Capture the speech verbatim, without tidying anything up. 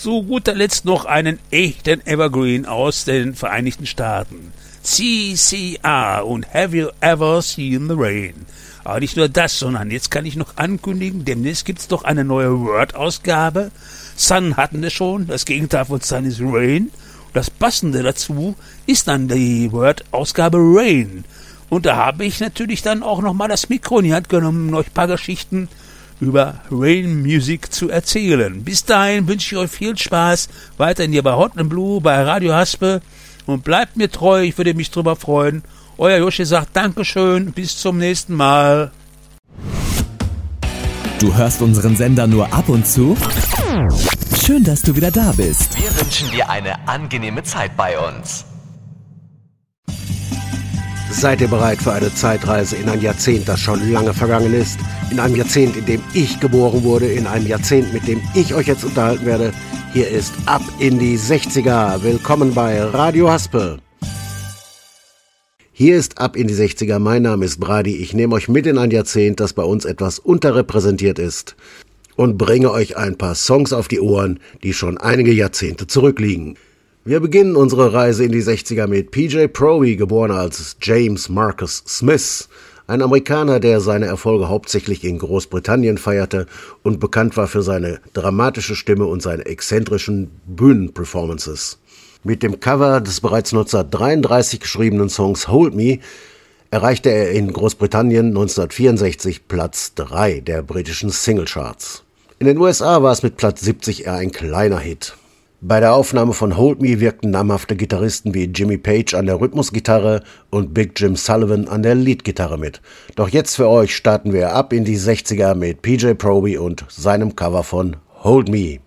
zu guter Letzt noch einen echten Evergreen aus den Vereinigten Staaten. C C R und Have You Ever Seen the Rain? Aber nicht nur das, sondern jetzt kann ich noch ankündigen, demnächst gibt's doch eine neue Word-Ausgabe. Sun hatten wir schon, das Gegenteil von Sun ist Rain. Das Passende dazu ist dann die Word-Ausgabe Rain. Und da habe ich natürlich dann auch nochmal das Mikro in die Hand genommen, um euch ein paar Geschichten über Rain Music zu erzählen. Bis dahin wünsche ich euch viel Spaß, weiterhin hier bei Hot and Blue, bei Radio Haspe, und bleibt mir treu, ich würde mich drüber freuen. Euer Joshi sagt Dankeschön, bis zum nächsten Mal. Du hörst unseren Sender nur ab und zu? Schön, dass du wieder da bist. Wir wünschen dir eine angenehme Zeit bei uns. Seid ihr bereit für eine Zeitreise in ein Jahrzehnt, das schon lange vergangen ist? In einem Jahrzehnt, in dem ich geboren wurde, in einem Jahrzehnt, mit dem ich euch jetzt unterhalten werde? Hier ist Ab in die sechziger. Willkommen bei Radio Haspe. Hier ist Ab in die sechziger. Mein Name ist Brady. Ich nehme euch mit in ein Jahrzehnt, das bei uns etwas unterrepräsentiert ist, und bringe euch ein paar Songs auf die Ohren, die schon einige Jahrzehnte zurückliegen. Wir beginnen unsere Reise in die sechziger mit P J Proby, geboren als James Marcus Smith, ein Amerikaner, der seine Erfolge hauptsächlich in Großbritannien feierte und bekannt war für seine dramatische Stimme und seine exzentrischen Bühnenperformances. Mit dem Cover des bereits neunzehnhundertdreiunddreißig geschriebenen Songs Hold Me erreichte er in Großbritannien neunzehnhundertvierundsechzig Platz drei der britischen Singlecharts. In den U S A war es mit Platz siebzig eher ein kleiner Hit. Bei der Aufnahme von Hold Me wirkten namhafte Gitarristen wie Jimmy Page an der Rhythmusgitarre und Big Jim Sullivan an der Leadgitarre mit. Doch jetzt für euch starten wir ab in die sechziger mit P J Proby und seinem Cover von Hold Me.